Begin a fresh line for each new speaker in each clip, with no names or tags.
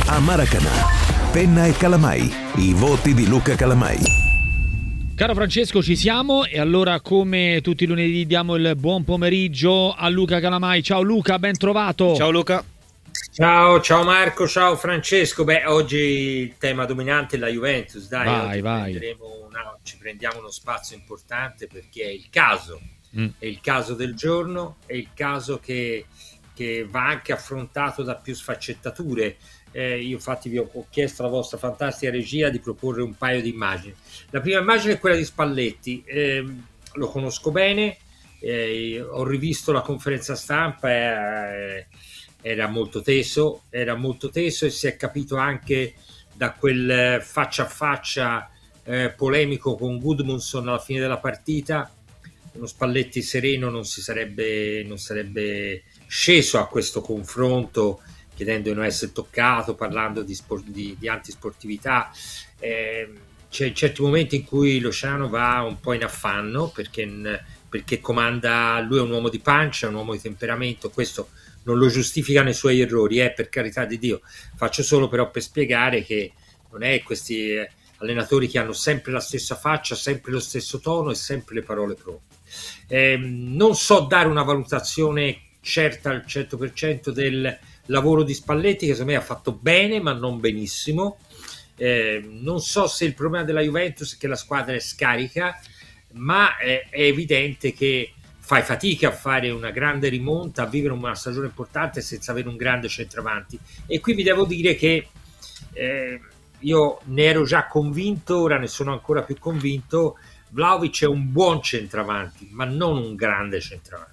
a Maracanã. Penna e Calamai, i voti di Luca Calamai.
Caro Francesco, ci siamo e allora come tutti i lunedì diamo il buon pomeriggio a Luca Calamai. Ciao Luca, ben trovato.
Ciao Luca.
Ciao Marco, ciao Francesco. Oggi il tema dominante è la Juventus, dai,
vai.
Ci prendiamo uno spazio importante perché è il caso, è il caso del giorno, è il caso che va anche affrontato da più sfaccettature. Io infatti vi ho chiesto alla vostra fantastica regia di proporre un paio di immagini. La prima immagine è quella di Spalletti, lo conosco bene, ho rivisto la conferenza stampa, era molto teso e si è capito anche da quel faccia a faccia polemico con Gudmundsson alla fine della partita. Uno Spalletti sereno non sarebbe sceso a questo confronto, chiedendo di non essere toccato, parlando di antisportività. C'è certi momenti in cui l'Oceano va un po' in affanno perché comanda, lui è un uomo di pancia, è un uomo di temperamento, questo non lo giustifica nei suoi errori, per carità di Dio. Faccio solo però per spiegare che non è questi allenatori che hanno sempre la stessa faccia, sempre lo stesso tono e sempre le parole pronte. Non so dare una valutazione certa al 100% del lavoro di Spalletti, che secondo me ha fatto bene ma non benissimo. Non so se il problema della Juventus è che la squadra è scarica, ma è evidente che fai fatica a fare una grande rimonta, a vivere una stagione importante senza avere un grande centravanti. E qui vi devo dire che io ne ero già convinto, ora ne sono ancora più convinto. Vlahovic è un buon centravanti, ma non un grande centravanti.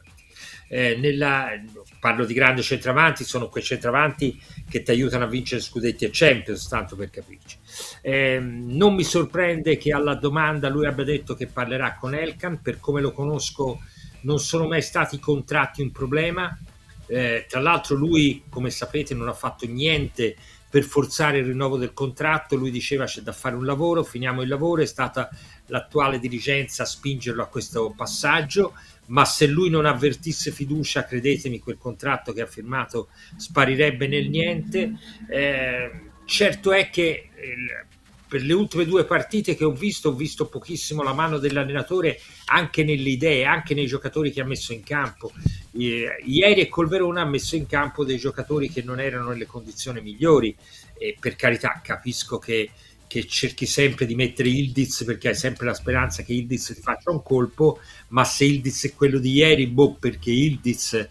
Parlo di grandi centravanti, sono quei centravanti che ti aiutano a vincere scudetti e Champions, tanto per capirci. Non mi sorprende che alla domanda lui abbia detto che parlerà con Elkan. Per come lo conosco non sono mai stati i contratti un problema. Tra l'altro lui, come sapete, non ha fatto niente per forzare il rinnovo del contratto. Lui diceva c'è da fare un lavoro, finiamo il lavoro. È stata l'attuale dirigenza a spingerlo a questo passaggio, ma se lui non avvertisse fiducia, credetemi, quel contratto che ha firmato sparirebbe nel niente. Certo è che per le ultime due partite che ho visto pochissimo la mano dell'allenatore, anche nelle idee, anche nei giocatori che ha messo in campo. Ieri e col Verona ha messo in campo dei giocatori che non erano nelle condizioni migliori, e per carità capisco che cerchi sempre di mettere Ildiz perché hai sempre la speranza che Ildiz ti faccia un colpo, ma se Ildiz è quello di ieri, perché Ildiz,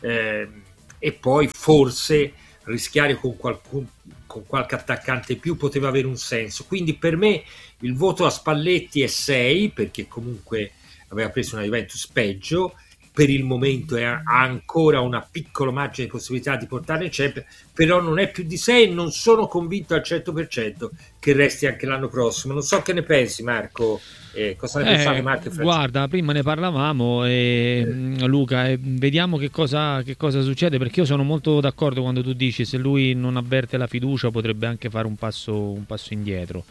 e poi forse rischiare con qualche attaccante in più poteva avere un senso. Quindi per me il voto a Spalletti è 6, perché comunque aveva preso una Juventus peggio. Per il momento ha ancora una piccola margine di possibilità di portare in Champions, però non è più di 6 e non sono convinto al 100% che resti anche l'anno prossimo. Non so che ne pensi, Marco. Cosa ne pensate, Marco?
Guarda, prima ne parlavamo, Luca, vediamo che cosa succede, perché io sono molto d'accordo quando tu dici se lui non avverte la fiducia potrebbe anche fare un passo indietro,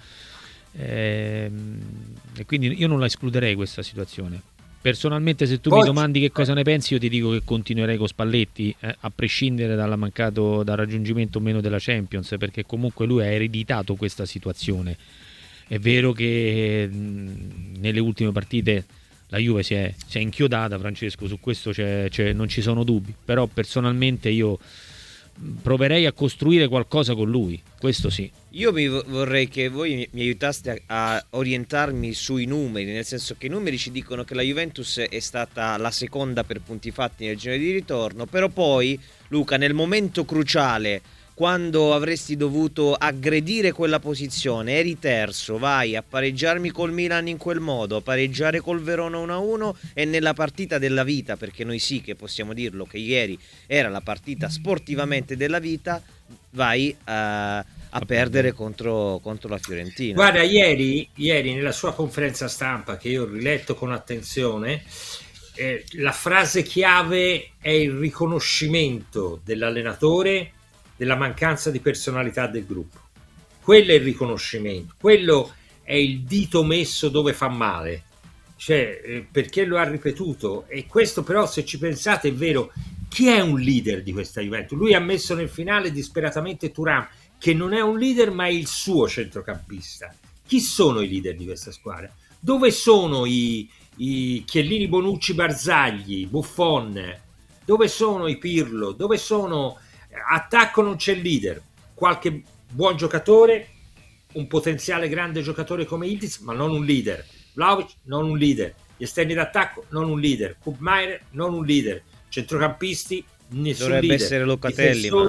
e quindi io non la escluderei questa situazione. Personalmente, se tu mi domandi che cosa ne pensi, io ti dico che continuerei con Spalletti, a prescindere dal raggiungimento o meno della Champions, perché comunque lui ha ereditato questa situazione. È vero che nelle ultime partite la Juve si è inchiodata, Francesco, su questo non ci sono dubbi, però personalmente io proverei a costruire qualcosa con lui, questo sì.
Io vorrei che voi mi aiutaste a orientarmi sui numeri, nel senso che i numeri ci dicono che la Juventus è stata la seconda per punti fatti nel girone di ritorno, però poi, Luca, nel momento cruciale, quando avresti dovuto aggredire quella posizione, eri terzo, vai a pareggiarmi col Milan in quel modo, a pareggiare col Verona 1-1, e nella partita della vita, perché noi sì che possiamo dirlo che ieri era la partita sportivamente della vita, vai a perdere contro la Fiorentina.
Guarda, ieri nella sua conferenza stampa, che io ho riletto con attenzione, la frase chiave è il riconoscimento dell'allenatore della mancanza di personalità del gruppo. Quello è il riconoscimento, quello è il dito messo dove fa male, perché lo ha ripetuto. E questo però, se ci pensate, è vero. Chi è un leader di questa Juventus? Lui ha messo nel finale disperatamente Thuram. che non è un leader ma è il suo centrocampista. Chi sono i leader di questa squadra? Dove sono i Chiellini, Bonucci, Barzagli, Buffon? Dove sono i Pirlo? Dove sono? Attacco non c'è il leader, qualche buon giocatore, un potenziale grande giocatore come Ildiz, ma non un leader. Vlahovic non un leader, gli esterni d'attacco non un leader, Koopmeier non un leader, centrocampisti nessun
dovrebbe
leader,
essere Locatelli, ma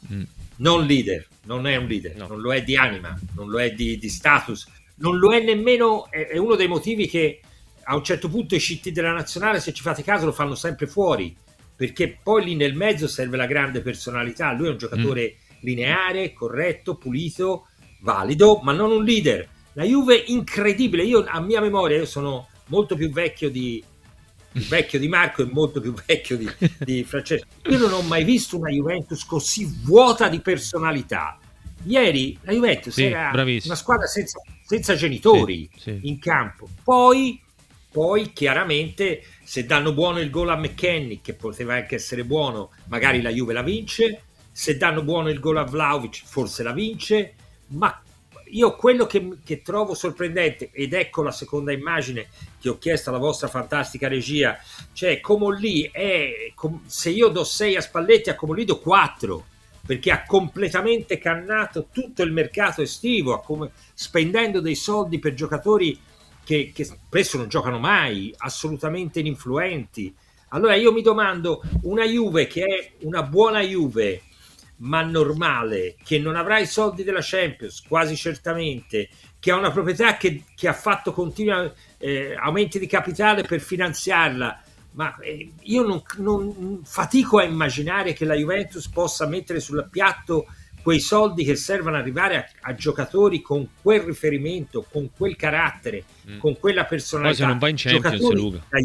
non leader, non è un leader,
no.
Non lo è di anima, non lo è di status, non lo è nemmeno, è uno dei motivi che a un certo punto i CT della nazionale, se ci fate caso, lo fanno sempre fuori, perché poi lì nel mezzo serve la grande personalità. Lui è un giocatore lineare, corretto, pulito, valido, ma non un leader. La Juve incredibile, io a mia memoria, io sono molto più vecchio di Marco e molto più vecchio di Francesco, io non ho mai visto una Juventus così vuota di personalità. Ieri la Juventus era
bravissimo.
una squadra senza genitori in campo. Poi chiaramente se danno buono il gol a McKennie, che poteva anche essere buono, magari la Juve la vince. Se danno buono il gol a Vlahovic, forse la vince. Ma io quello che trovo sorprendente, ed ecco la seconda immagine che ho chiesto alla vostra fantastica regia, cioè Comolli se io do 6 a Spalletti, a Comolli do 4, perché ha completamente cannato tutto il mercato estivo, spendendo dei soldi per giocatori che spesso non giocano mai, assolutamente ininfluenti. Allora io mi domando, una Juve che è una buona Juve ma normale, che non avrà i soldi della Champions quasi certamente, che ha una proprietà che ha fatto continui aumenti di capitale per finanziarla, ma io non fatico a immaginare che la Juventus possa mettere sul piatto quei soldi che servono ad arrivare a giocatori con quel riferimento, con quel carattere, con quella personalità.
Poi se non va in Champions, Luca,
la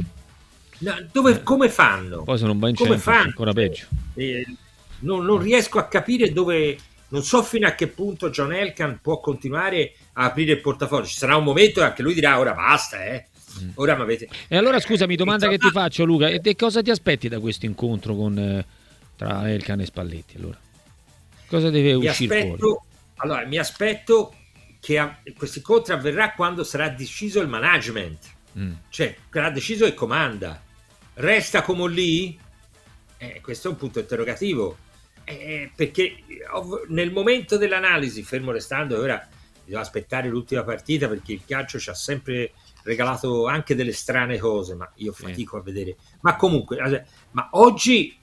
Juve, come fanno?
Poi se non va in Champions è ancora peggio.
Non riesco a capire dove, non so fino a che punto John Elkann può continuare a aprire il portafoglio. Ci sarà un momento che anche lui dirà ora basta, ora mi avete... E
allora scusami, domanda che ti faccio, Luca, e cosa ti aspetti da questo incontro tra Elkann e Spalletti? Allora, cosa deve uscire fuori?
Allora, mi aspetto che questo incontro avverrà quando sarà deciso il management, cioè sarà deciso e comanda. Resta come lì? Questo è un punto interrogativo, perché nel momento dell'analisi, fermo restando, ora bisogna aspettare l'ultima partita, perché il calcio ci ha sempre regalato anche delle strane cose, ma io fatico a vedere. Ma comunque, ma oggi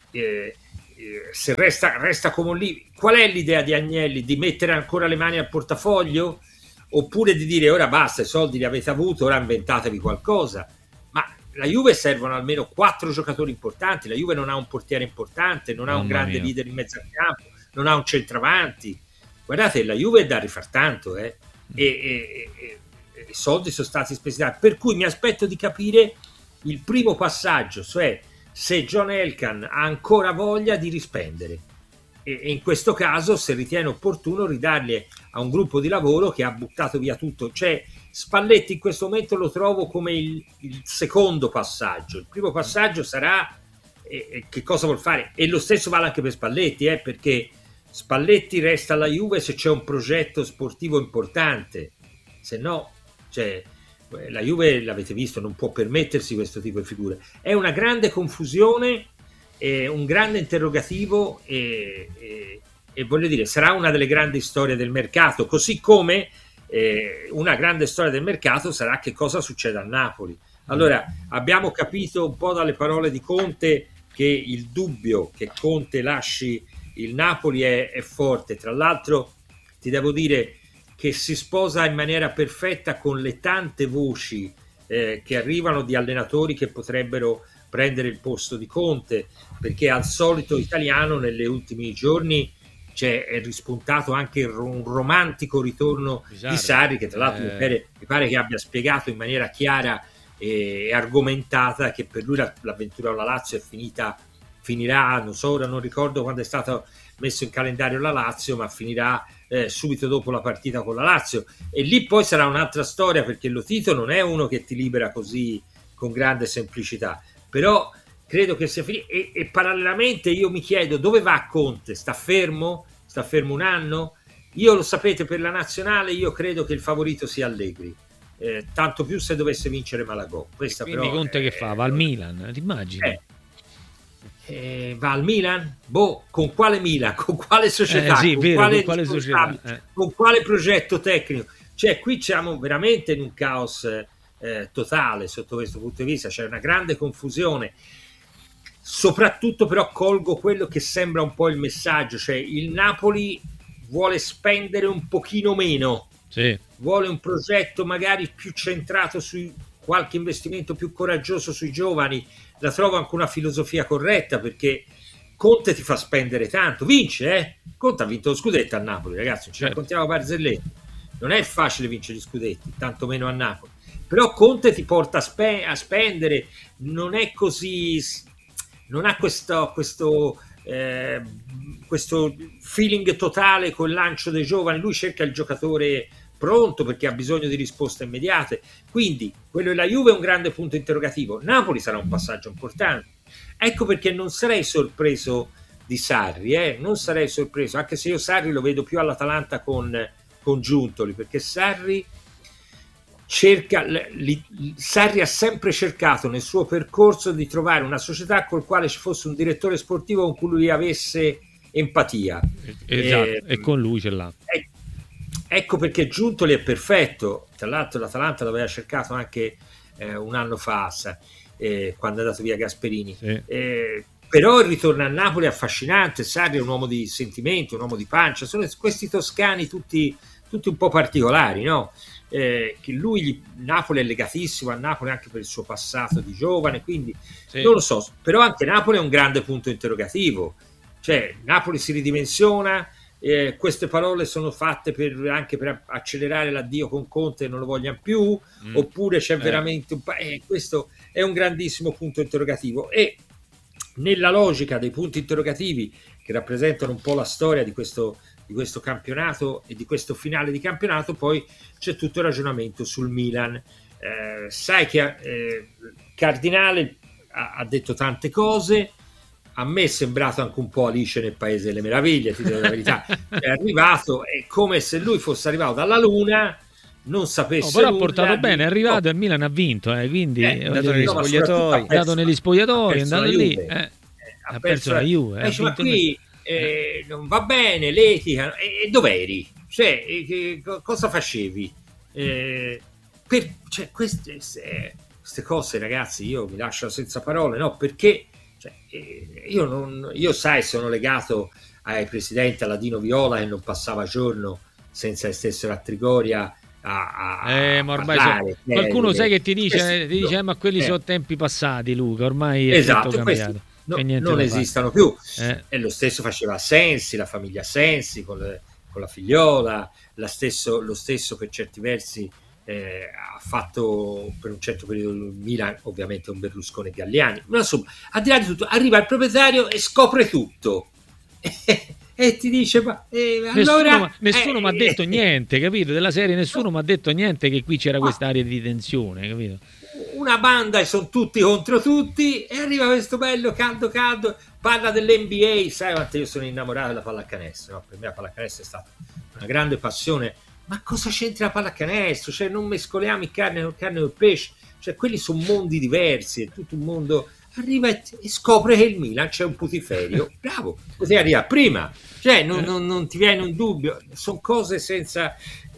se resta come lì, qual è l'idea di Agnelli? Di mettere ancora le mani al portafoglio? Oppure di dire ora basta, i soldi li avete avuti, ora inventatevi qualcosa? Ma la Juve servono almeno 4 giocatori importanti. La Juve non ha un portiere importante, non ha un grande leader in mezzo al campo, non ha un centravanti. Guardate, la Juve è da rifar tanto, e i soldi sono stati spesi tanto. Per cui mi aspetto di capire il primo passaggio, cioè se John Elkann ha ancora voglia di rispendere, e in questo caso se ritiene opportuno ridarli a un gruppo di lavoro che ha buttato via tutto. Cioè Spalletti in questo momento lo trovo come il secondo passaggio. Il primo passaggio sarà che cosa vuol fare, e lo stesso vale anche per Spalletti, perché Spalletti resta alla Juve se c'è un progetto sportivo importante, se no, cioè, la Juve, l'avete visto, non può permettersi questo tipo di figure. È una grande confusione, un grande interrogativo, e voglio dire, sarà una delle grandi storie del mercato, così come una grande storia del mercato sarà che cosa succede a Napoli. Allora, abbiamo capito un po' dalle parole di Conte che il dubbio che Conte lasci il Napoli è forte. Tra l'altro ti devo dire che si sposa in maniera perfetta con le tante voci che arrivano di allenatori che potrebbero prendere il posto di Conte, perché al solito italiano negli ultimi giorni è rispuntato anche un romantico ritorno di Sarri, che tra l'altro mi pare che abbia spiegato in maniera chiara e argomentata che per lui l'avventura con la Lazio finirà, non so, ora non ricordo quando è stato messo in calendario la Lazio, ma finirà subito dopo la partita con la Lazio, e lì poi sarà un'altra storia, perché lo Tito non è uno che ti libera così con grande semplicità, però credo che sia finito. E parallelamente io mi chiedo dove va Conte, sta fermo? sta fermo un anno. Io, lo sapete, per la nazionale io credo che il favorito sia Allegri, tanto più se dovesse vincere Malagò. Questa
quindi
però
Conte che fa? Va al Milan, ti immagini?
Va al Milan? Boh, con quale Milan? Con quale società?
Sì,
con,
vero,
quale
con quale società?
Con quale progetto tecnico? Cioè, qui siamo veramente in un caos totale sotto questo punto di vista, c'è una grande confusione. Soprattutto però colgo quello che sembra un po' il messaggio, cioè il Napoli vuole spendere un pochino meno,
Sì.
vuole un progetto magari più centrato su qualche investimento più coraggioso sui giovani. La trovo anche una filosofia corretta, perché Conte ti fa spendere tanto, vince, Conte ha vinto lo scudetto a Napoli, ragazzi, non ci raccontiamo barzelletti, non è facile vincere gli scudetti, tantomeno a Napoli, però Conte ti porta a spendere, non è così, non ha questo feeling totale col lancio dei giovani, lui cerca il giocatore pronto perché ha bisogno di risposte immediate, quindi quello della Juve è un grande punto interrogativo. Napoli sarà un passaggio importante, ecco perché non sarei sorpreso di Sarri, non sarei sorpreso, anche se io Sarri lo vedo più all'Atalanta con Giuntoli, perché Sarri ha sempre cercato nel suo percorso di trovare una società col quale ci fosse un direttore sportivo con cui lui avesse empatia,
esatto, e con lui ce l'ha.
Ecco perché Giuntoli è perfetto. Tra l'altro l'Atalanta l'aveva cercato anche un anno fa, quando è andato via Gasperini,
sì.
Però il ritorno a Napoli è affascinante. Sarri è un uomo di sentimento, un uomo di pancia, sono questi toscani tutti un po' particolari, no? Che Napoli è legatissimo a Napoli anche per il suo passato di giovane, quindi sì. Non lo so, però anche Napoli è un grande punto interrogativo, cioè Napoli si ridimensiona. Queste parole sono fatte anche per accelerare l'addio con Conte, non lo vogliano più, oppure c'è veramente questo è un grandissimo punto interrogativo, e nella logica dei punti interrogativi che rappresentano un po' la storia di questo campionato e di questo finale di campionato, poi c'è tutto il ragionamento sul Milan. Sai che Cardinale ha detto tante cose. A me è sembrato anche un po' Alice nel Paese delle Meraviglie, ti dico la verità. È arrivato, è come se lui fosse arrivato dalla Luna, non sapesse
però
nulla,
ha portato bene, è arrivato e il Milan ha vinto, quindi è
andato negli spogliatoi,
è andato lì, ha perso la Juve.
Ma qui non va bene l'etica, e dov'eri? Cioè, cosa facevi? Cioè, queste cose, ragazzi, io mi lascio senza parole, no? Perché cioè, io sai, sono legato ai presidenti, alla Dino Viola, che non passava giorno senza che stessero a Trigoria
ma ormai qualcuno sai che ti dice, ma quelli sono tempi passati, Luca, ormai è tutto cambiato.
Non esistono più. E lo stesso faceva Sensi, la famiglia Sensi con la figliola, lo stesso per certi versi ha fatto per un certo periodo il Milan, ovviamente un Berlusconi Galliani, ma insomma, al di là di tutto, arriva il proprietario e scopre tutto e ti dice
nessuno mi ha detto niente, capito? Della serie nessuno mi ha detto niente, che qui c'era quest'area di tensione, capito?
Una banda e sono tutti contro tutti, e arriva questo bello caldo, parla dell'NBA, sai quanto io sono innamorato della pallacanestro, no? Per me la pallacanestro è stata una grande passione. Ma cosa c'entra la pallacanestro? Cioè, non mescoliamo il carne con il pesce, cioè quelli sono mondi diversi, è tutto un mondo. Arriva e scopre che il Milan c'è un putiferio, bravo, così arriva prima, cioè non ti viene un dubbio, sono cose senza.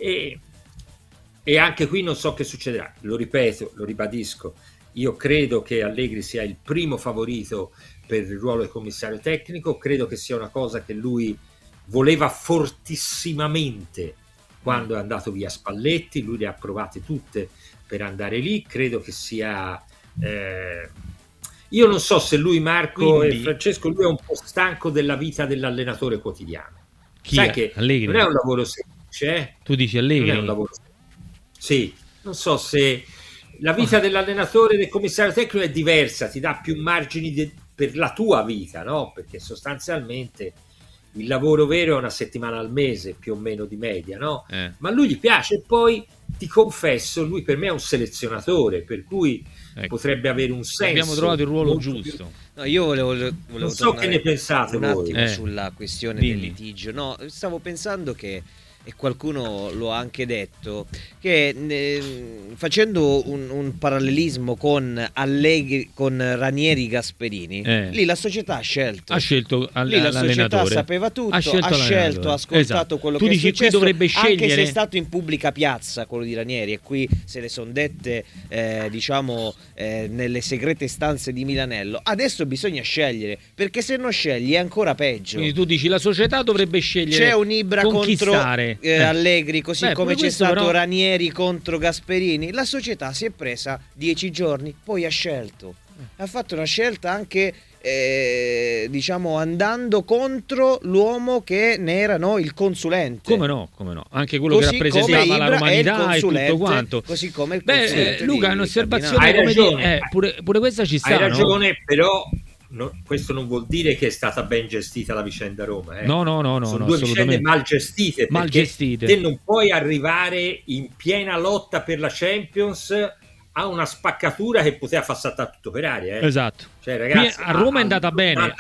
E anche qui non so che succederà, lo ripeto, lo ribadisco, io credo che Allegri sia il primo favorito per il ruolo di commissario tecnico, credo che sia una cosa che lui voleva fortissimamente quando è andato via Spalletti, lui le ha provate tutte per andare lì, credo che sia io non so se lui, Marco e Francesco, lui è un po' stanco della vita dell'allenatore quotidiano. Sai che
Allegri?
Non è un lavoro semplice,
Tu dici Allegri?
Non è un lavoro semplice. Sì, non so se la vita dell'allenatore e del commissario tecnico è diversa, ti dà più margini per la tua vita, no? Perché sostanzialmente il lavoro vero è una settimana al mese più o meno di media, no? Ma a lui gli piace, e poi ti confesso, lui per me è un selezionatore, per cui potrebbe avere un senso.
Abbiamo trovato il ruolo giusto.
No, io volevo
non so che ne pensate
un
voi.
attimo sulla questione del litigio. No, stavo pensando che, e qualcuno lo ha anche detto, che facendo un parallelismo con Allegri, con Ranieri, Gasperini, lì la società ha scelto lì la società sapeva tutto, ha scelto, ha ascoltato quello
tu
che
dici,
è successo,
qui dovrebbe scegliere,
anche se è stato in pubblica piazza quello di Ranieri, e qui se le son dette nelle segrete stanze di Milanello. Adesso bisogna scegliere, perché se non scegli è ancora peggio.
Quindi tu dici la società dovrebbe scegliere,
c'è un Ibra contro Allegri, così come c'è stato Ranieri contro Gasperini. La società si è presa 10 giorni, poi ha scelto, ha fatto una scelta anche andando contro l'uomo che ne era il consulente.
Come no, anche quello che rappresentava la romanità e tutto quanto.
Così come il consulente.
Luca, è un'osservazione, come dire, pure questa ci sta.
Hai ragione, però questo non vuol dire che è stata ben gestita la vicenda Roma.
No,
sono due vicende mal gestite. Te non puoi arrivare in piena lotta per la Champions a una spaccatura che poteva far saltare tutto per aria.
Esatto.
Cioè, ragazzi,
a Roma è andata bene.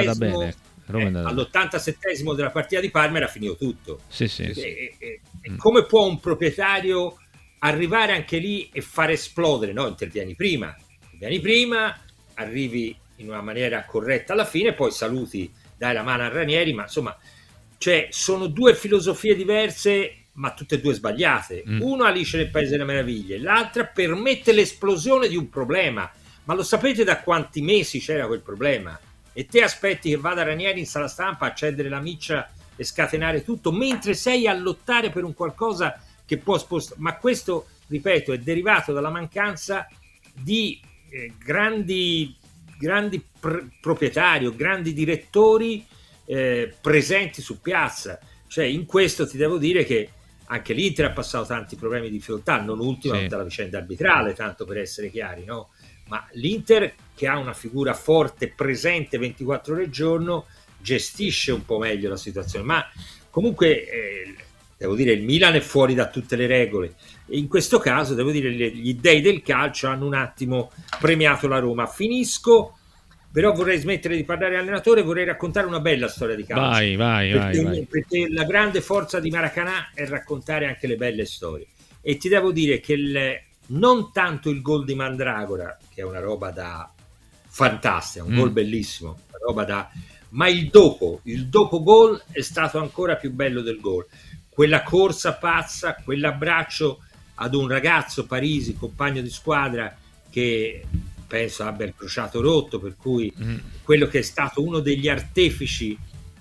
All'87esimo della partita di Parma era finito tutto.
Sì.
Come può un proprietario arrivare anche lì e far esplodere? No, intervieni prima, arrivi in una maniera corretta alla fine, poi saluti, dai la mano a Ranieri, ma insomma, sono due filosofie diverse, ma tutte e due sbagliate. Uno Alice nel Paese delle Meraviglie, l'altra permette l'esplosione di un problema. Ma lo sapete da quanti mesi c'era quel problema? E te aspetti che vada Ranieri in sala stampa a accendere la miccia e scatenare tutto, mentre sei a lottare per un qualcosa che può spostare. Ma questo, ripeto, è derivato dalla mancanza di grandi proprietari o grandi direttori presenti su piazza. Cioè, in questo ti devo dire che anche l'Inter ha passato tanti problemi di difficoltà, non ultima tutta la vicenda arbitrale, tanto per essere chiari, no? Ma l'Inter, che ha una figura forte, presente 24 ore al giorno, gestisce un po' meglio la situazione. Ma comunque devo dire, il Milan è fuori da tutte le regole, e in questo caso devo dire gli dei del calcio hanno un attimo premiato la Roma. Finisco, però vorrei smettere di parlare allenatore, vorrei raccontare una bella storia di calcio. Vai. Perché la grande forza di Maracanã è raccontare anche le belle storie, e ti devo dire che non tanto il gol di Mandragora, che è una roba da fantastica, un gol bellissimo, una roba ma il dopo gol è stato ancora più bello del gol. Quella corsa pazza, quell'abbraccio ad un ragazzo, Parisi, compagno di squadra, che penso abbia il crociato rotto, per cui quello che è stato uno degli artefici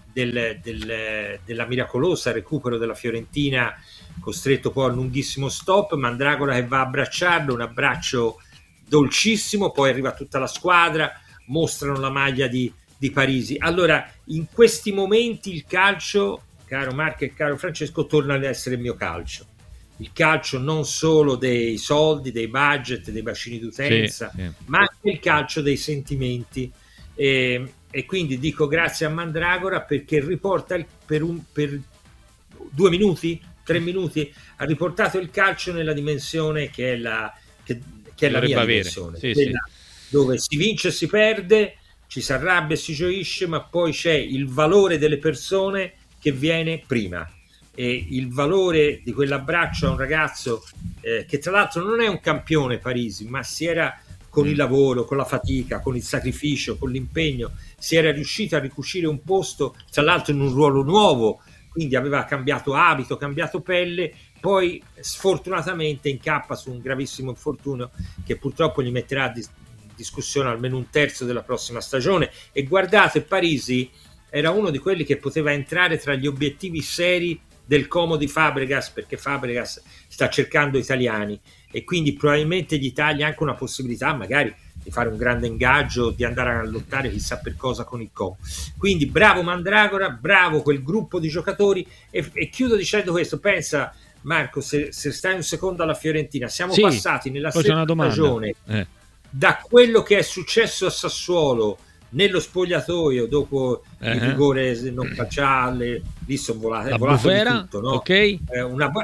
della miracolosa recupero della Fiorentina, costretto poi a un lunghissimo stop, Mandragora che va a abbracciarlo, un abbraccio dolcissimo, poi arriva tutta la squadra, mostrano la maglia di Parisi. Allora, in questi momenti il calcio, caro Marco e caro Francesco, torna ad essere il mio calcio. Il calcio non solo dei soldi, dei budget, dei bacini d'utenza, ma anche il calcio dei sentimenti. E quindi dico grazie a Mandragora, perché riporta per 2 minuti, 3 minuti, ha riportato il calcio nella dimensione che è la mia dimensione, dove si vince e si perde, ci si arrabbia e si gioisce, ma poi c'è il valore delle persone che viene prima. E il valore di quell'abbraccio a un ragazzo che tra l'altro non è un campione, Parisi, ma si era, con il lavoro, con la fatica, con il sacrificio, con l'impegno, si era riuscito a ricucire un posto, tra l'altro in un ruolo nuovo, quindi aveva cambiato abito, cambiato pelle, poi sfortunatamente incappa su un gravissimo infortunio che purtroppo gli metterà a discussione almeno un terzo della prossima stagione. E guardate, Parisi era uno di quelli che poteva entrare tra gli obiettivi seri del Como di Fabregas, perché Fabregas sta cercando italiani e quindi probabilmente gli taglia anche una possibilità magari di fare un grande ingaggio, di andare a lottare chissà per cosa con il Como. Quindi bravo Mandragora, bravo quel gruppo di giocatori, e chiudo dicendo questo. Pensa, Marco, se stai un secondo alla Fiorentina, siamo passati nella stessa stagione da quello che è successo a Sassuolo nello spogliatoio dopo il rigore non calciale, lì sono volate di tutto, no?
Okay.
A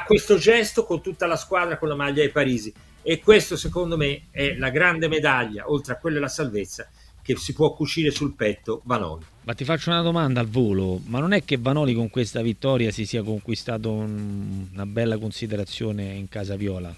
questo gesto con tutta la squadra con la maglia ai Parisi, e questo secondo me è la grande medaglia, oltre a quella della salvezza, che si può cucire sul petto Vanoli.
Ma ti faccio una domanda al volo, ma non è che Vanoli con questa vittoria si sia conquistato una bella considerazione in casa viola?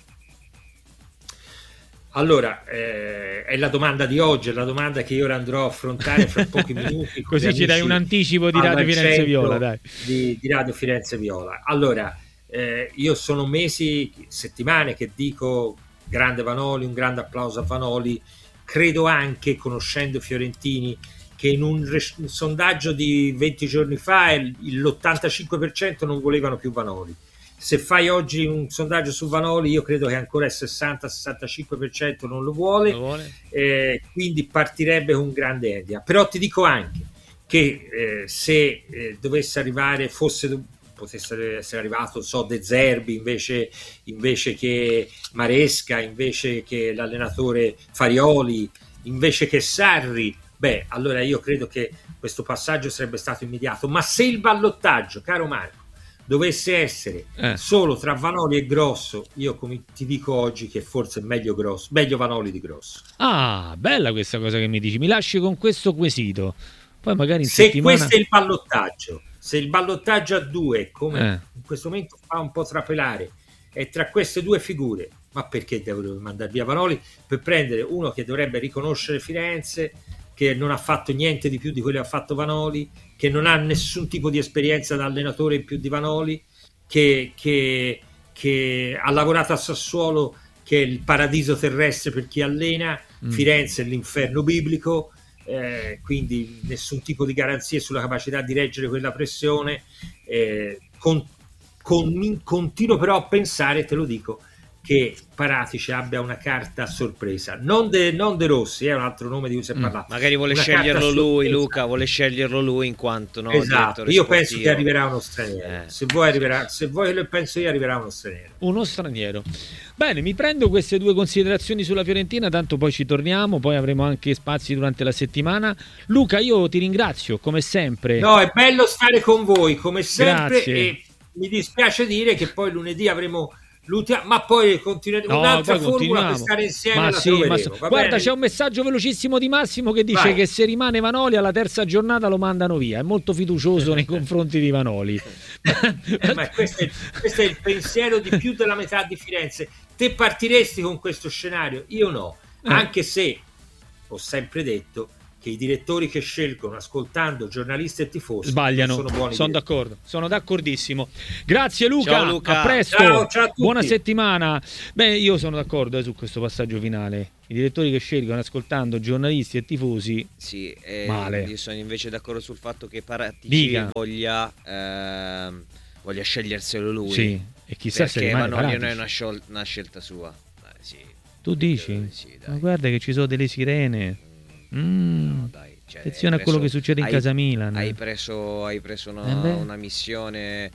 Allora, è la domanda di oggi, è la domanda che io ora andrò a affrontare fra pochi minuti.
Così ci dai un anticipo di Radio Firenze Viola, dai.
Di Radio Firenze Viola. Allora, io sono mesi, settimane che dico grande Vanoli, un grande applauso a Vanoli. Credo anche, conoscendo i fiorentini, che in un sondaggio di 20 giorni fa l'85% non volevano più Vanoli. Se fai oggi un sondaggio su Vanoli, io credo che ancora il 60-65% non lo vuole. Quindi partirebbe con grande endia. Però ti dico anche che se dovesse arrivare, potesse essere arrivato De Zerbi invece che Maresca, invece che l'allenatore Farioli, invece che Sarri, allora io credo che questo passaggio sarebbe stato immediato. Ma se il ballottaggio, caro Marco, dovesse essere solo tra Vanoli e Grosso, io come ti dico oggi che forse è meglio Vanoli di Grosso.
Ah, bella questa cosa che mi dici, mi lasci con questo quesito, poi magari in
se
settimana...
questo è il ballottaggio, se il ballottaggio a due, come in questo momento fa un po' trapelare, è tra queste due figure, ma perché devo mandare via Vanoli per prendere uno che dovrebbe riconoscere Firenze, che non ha fatto niente di più di quello che ha fatto Vanoli, che non ha nessun tipo di esperienza da allenatore in più di Vanoli, che ha lavorato a Sassuolo, che è il paradiso terrestre per chi allena, Firenze è l'inferno biblico, quindi nessun tipo di garanzie sulla capacità di reggere quella pressione. Continuo però a pensare, te lo dico, che Paratici abbia una carta sorpresa, non De Rossi, è un altro nome di cui si è parlato.
Magari vuole sceglierlo lui, Luca, vuole sceglierlo lui in quanto
esatto. Io penso che arriverà uno straniero. Se vuoi lo penso io, arriverà uno straniero.
Bene, mi prendo queste due considerazioni sulla Fiorentina, tanto poi ci torniamo, poi avremo anche spazi durante la settimana. Luca, io ti ringrazio come sempre.
No, è bello stare con voi come sempre.
Grazie.
E mi dispiace dire che poi lunedì avremo ma poi continueremo un'altra formula per stare insieme.
Guarda, c'è un messaggio velocissimo di Massimo che dice che se rimane Vanoli alla terza giornata lo mandano via, è molto fiducioso nei confronti di Vanoli.
Ma questo è il pensiero di più della metà di Firenze. Te partiresti con questo scenario? Io no, anche se ho sempre detto che i direttori che scelgono ascoltando cittadini e tifosi
sbagliano.
Sono buoni.
Sono d'accordo, sono d'accordissimo. Grazie Luca.
Ciao, Luca.
A presto.
Ciao a tutti.
Buona settimana. Io sono d'accordo su questo passaggio finale. I direttori che scelgono ascoltando giornalisti e tifosi male.
Io sono invece d'accordo sul fatto che Paratici voglia sceglierselo lui.
Sì, e chissà se rimane
Vanoli
Paratici.
non è una scelta sua. Sì.
Tu dici?
Sì,
ma guarda che ci sono delle sirene.
No, dai,
attenzione a quello che succede in casa Milan.
Hai preso una missione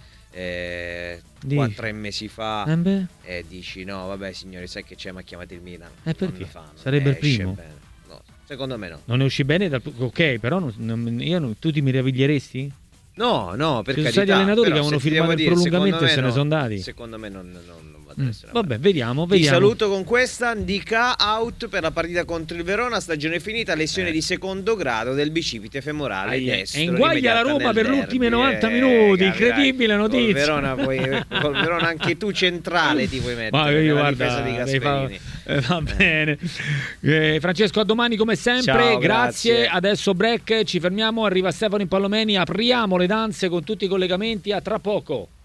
4 mesi fa e dici no vabbè signori, sai che c'è, ma chiamate il Milan.
Perché? Sarebbe il primo?
No, secondo me no.
Non ne usci bene ok, però tu ti meraviglieresti?
No, per carità.
Sono stati allenatori che avevano firmato il prolungamento e se ne sono andati.
Secondo me non
Vabbè, vediamo.
Ti saluto con questa. Ndicà out per la partita contro il Verona, stagione finita, lesione di secondo grado del bicipite femorale destro.
E inguaglia la Roma per gli ultimi 90 minuti, incredibile notizia.
Col Verona anche tu centrale ti puoi mettere.
Ma io
nella
guarda,
difesa di Gasperini.
Va bene. Francesco, a domani come sempre.
Ciao,
grazie. Adesso break, ci fermiamo, arriva Stefano Impallomeni, apriamo le danze con tutti i collegamenti, a tra poco.